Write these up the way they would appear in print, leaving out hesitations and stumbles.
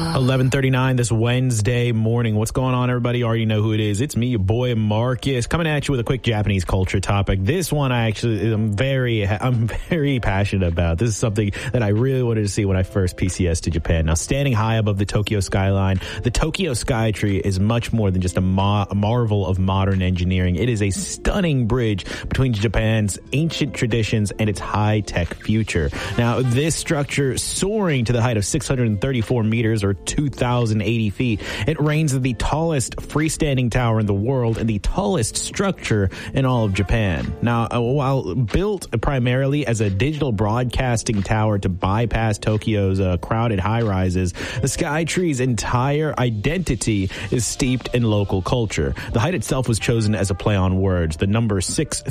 11:39 this Wednesday morning. What's going on, everybody? You already know who it is. It's me, your boy Marcus, coming at you with a quick Japanese culture topic. This one I'm very passionate about. This is something that I really wanted to see when I first PCS to Japan. Now, standing high above the Tokyo skyline, the Tokyo Skytree is much more than just a marvel of modern engineering. It is a stunning bridge between Japan's ancient traditions and its high-tech future. Now, this structure, soaring to the height of 634 meters or 2,080 feet, it reigns as the tallest freestanding tower in the world and the tallest structure in all of Japan. Now, while built primarily as a digital broadcasting tower to bypass Tokyo's crowded high-rises, the Skytree's entire identity is steeped in local culture. The height itself was chosen as a play on words. The number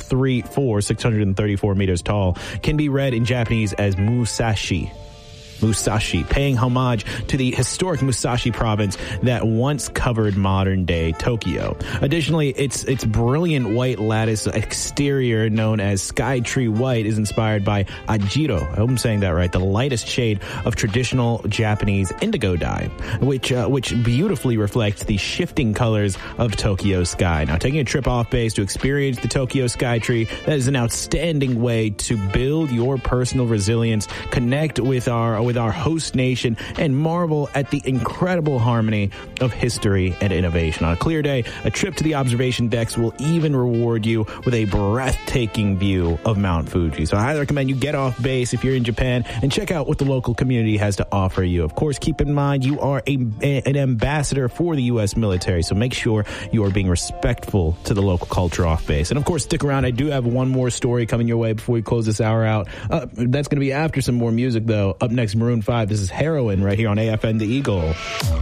634 meters tall, can be read in Japanese as Musashi, paying homage to the historic Musashi province that once covered modern-day Tokyo. Additionally, its brilliant white lattice exterior, known as Skytree White, is inspired by Ajiro, I hope I'm saying that right, the lightest shade of traditional Japanese indigo dye, which beautifully reflects the shifting colors of Tokyo's sky. Now, taking a trip off base to experience the Tokyo Skytree, that is an outstanding way to build your personal resilience, connect with our host nation, and marvel at the incredible harmony of history and innovation. On a clear day, a trip to the observation decks will even reward you with a breathtaking view of Mount Fuji. So I highly recommend you get off base if you're in Japan and check out what the local community has to offer you. Of course, keep in mind you are an ambassador for the U.S. military, so make sure you are being respectful to the local culture off base. And of course, stick around. I do have one more story coming your way before we close this hour out. That's going to be after some more music, though. Up next, Maroon 5. This is Heroin right here on AFN The Eagle.